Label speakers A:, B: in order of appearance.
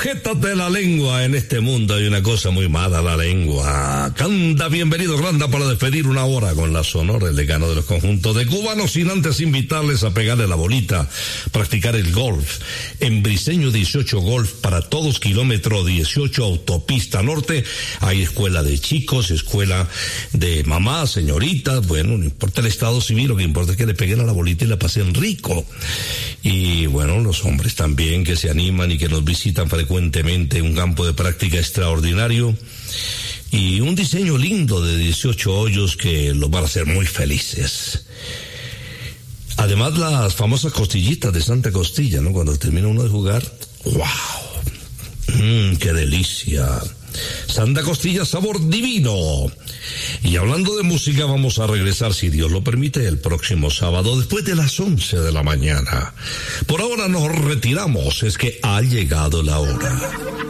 A: Sujétate la lengua, en este mundo hay una cosa muy mala, la lengua. Canta Bienvenido Granda para despedir una hora con la Sonora, el decano de los conjuntos de cubanos, sin antes invitarles a pegarle la bolita, practicar el golf. En Briceño 18 Golf para todos, kilómetro 18, autopista norte. Hay escuela de chicos, escuela de mamás, señoritas, bueno, no importa el estado civil, lo que importa es que le peguen a la bolita y la pasen rico. Y bueno, los hombres también que se animan y que nos visitan frecuentemente, un campo de práctica extraordinario y un diseño lindo de 18 hoyos que los van a hacer muy felices. Además, las famosas costillitas de Santa Costilla, ¿no? Cuando termina uno de jugar, ¡wow! ¡Qué delicia! Santa Costilla, sabor divino. Y hablando de música, vamos a regresar, si Dios lo permite, el próximo sábado, después de las 11 de la mañana. Por ahora nos retiramos, es que ha llegado la hora.